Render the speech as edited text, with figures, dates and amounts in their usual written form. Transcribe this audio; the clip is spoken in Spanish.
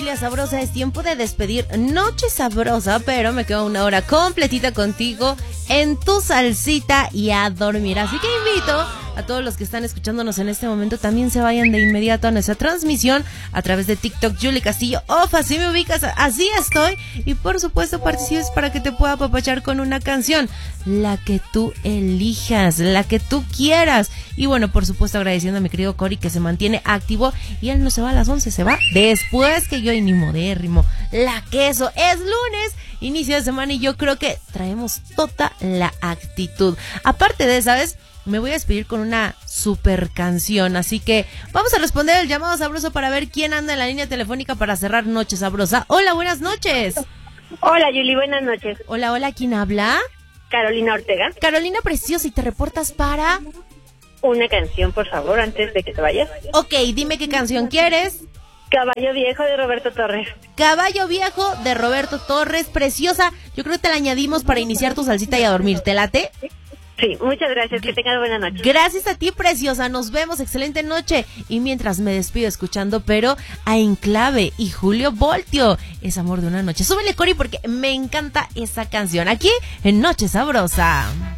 familia sabrosa, es tiempo de despedir Noche Sabrosa, pero me quedo una hora completita contigo en tu salsita y a dormir. Así que invito a todos los que están escuchándonos en este momento también se vayan de inmediato a nuestra transmisión a través de TikTok, Julie Castillo Off, así me ubicas, así estoy. Y por supuesto participes para que te pueda apapachar con una canción, la que tú elijas, la que tú quieras. Y bueno, por supuesto agradeciendo a mi querido Cory que se mantiene activo y él no se va a las 11, se va después que yo, y ni modérrimo. La queso, es lunes, inicio de semana y yo creo que traemos toda la actitud. Aparte de, ¿sabes? Me voy a despedir con una super canción, así que vamos a responder el llamado sabroso para ver quién anda en la línea telefónica para cerrar Noche Sabrosa. Hola, buenas noches. Hola, Yuli, buenas noches. Hola, hola, ¿quién habla? Carolina Ortega. Carolina preciosa, y te reportas para... Una canción, por favor, antes de que te vayas. Ok, dime qué canción quieres. Caballo Viejo de Roberto Torres. Caballo Viejo de Roberto Torres, preciosa. Yo creo que te la añadimos para iniciar tu salsita y a dormir. ¿Te late? Sí, muchas gracias, que tengas buena noche. Gracias a ti, preciosa, nos vemos, excelente noche. Y mientras me despido escuchando, pero a Enclave y Julio Voltio, es Amor de una Noche. Súbele, Cory, porque me encanta esa canción, aquí en Noche Sabrosa.